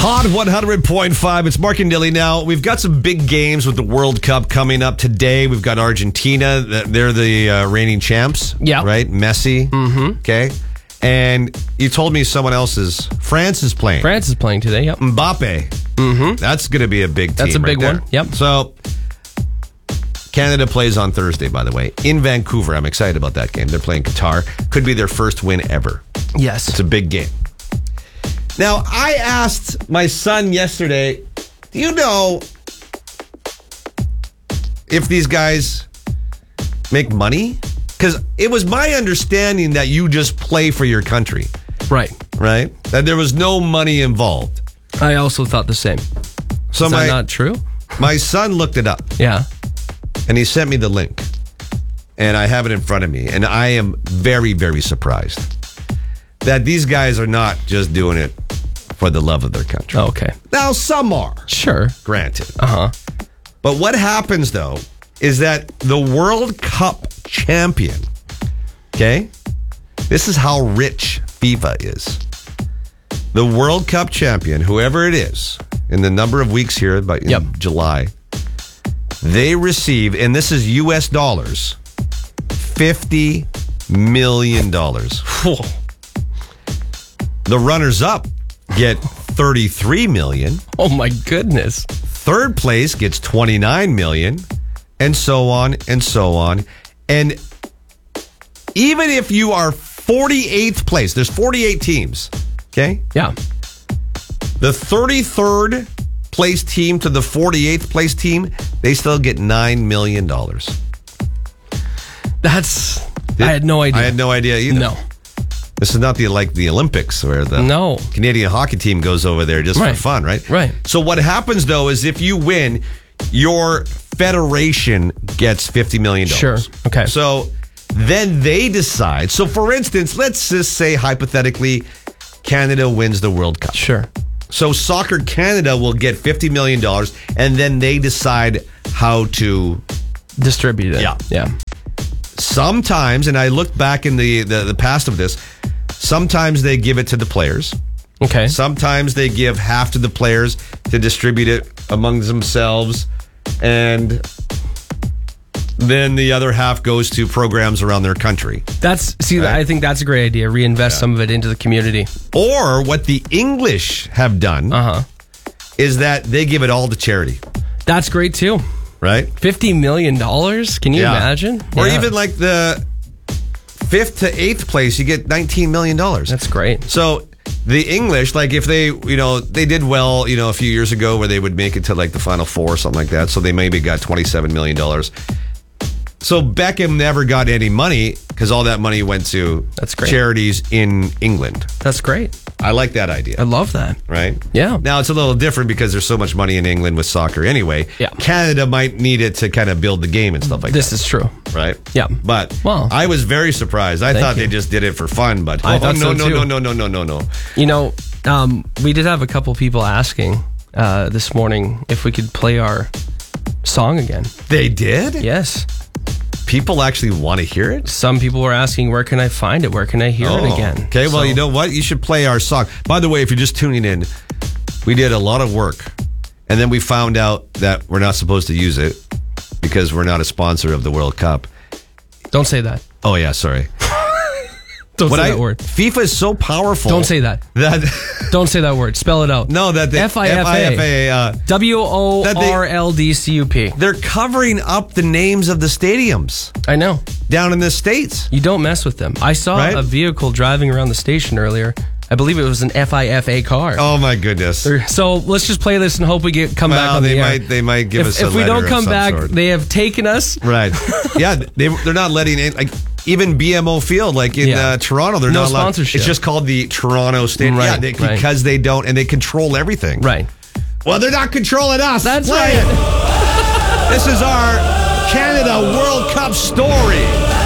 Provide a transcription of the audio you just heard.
Hot 100.5. It's Mark and Dilly. Now, we've got some big games with the World Cup coming up today. We've got Argentina. They're the reigning champs. Yeah. Right? Messi. Mm-hmm. Okay. And you told me someone else's. France is playing. France is playing today, yep. Mbappe. Mm-hmm. That's going to be a big team. That's a big right one, yep. So, Canada plays on Thursday, by the way, in Vancouver. I'm excited about that game. They're playing Qatar. Could be their first win ever. Yes. It's a big game. Now, I asked my son yesterday, do you know if these guys make money? Because it was my understanding that you just play for your country. Right. Right? That there was no money involved. I also thought the same. So Is that not true? My son looked it up. Yeah. And he sent me the link. And I have it in front of me. And I am very, very surprised that these guys are not just doing it for the love of their country. Oh, okay. Now, some are. Sure. Granted. Uh-huh. But what happens, though, is that the World Cup champion, okay? This is how rich FIFA is. The World Cup champion, whoever it is, in the number of weeks here, but in July, they receive, and this is US dollars, $50 million. The runners-up get $33 million. Oh, my goodness. Third place gets $29 million, and so on and so on. And even if you are 48th place, there's 48 teams, okay? Yeah. The 33rd place team to the 48th place team, they still get $9 million. I had no idea. I had no idea either. No. This is not the Olympics where the Canadian hockey team goes over there just for fun, right? Right. So what happens, though, is if you win, your federation gets $50 million. Sure. Okay. So then they decide. So, for instance, let's just say, hypothetically, Canada wins the World Cup. Sure. So Soccer Canada will get $50 million, and then they decide how to distribute it. Yeah. Yeah. Sometimes, and I looked back in the past of this, sometimes they give it to the players. Okay. Sometimes they give half to the players to distribute it among themselves, and then the other half goes to programs around their country. I think that's a great idea. Reinvest some of it into the community. Or what the English have done is that they give it all to charity. That's great too. Right? $50 million? Can you imagine? Or even like the 5th to 8th place, you get $19 million. That's great. So the English, like if they, they did well, a few years ago where they would make it to like the Final Four or something like that. So they maybe got $27 million. So Beckham never got any money because all that money went to charities in England. That's great. I like that idea. I love that. Right? Yeah. Now, it's a little different because there's so much money in England with soccer anyway. Yeah. Canada might need it to kind of build the game and stuff like that. This is true. Right? Yeah. But I was very surprised. I thought they just did it for fun, but I thought so too. No. We did have a couple people asking this morning if we could play our song again. They did? Yes. People actually want to hear it? Some people were asking, where can I find it? Where can I hear it again? Okay, well, you know what? You should play our song. By the way, if you're just tuning in, we did a lot of work, and then we found out that we're not supposed to use it because we're not a sponsor of the World Cup. Don't say that. Oh, yeah, sorry. Don't say that word. FIFA is so powerful. Don't say that. Don't say that word. Spell it out. No, that the FIFA. WORLDCUP. They're covering up the names of the stadiums. I know. Down in the States. You don't mess with them. I saw a vehicle driving around the station earlier. I believe it was an FIFA car. Oh my goodness! So let's just play this and hope we come back on the air. They might give us a if we don't come back, sort. They have taken us. Right? Yeah, they're not letting it. Like even BMO Field, like in Toronto, they're not allowed. Sponsorship. It's just called the Toronto Stadium. Right, because they don't, and they control everything. Right. Well, they're not controlling us. That's Play right. This is our Canada World Cup story.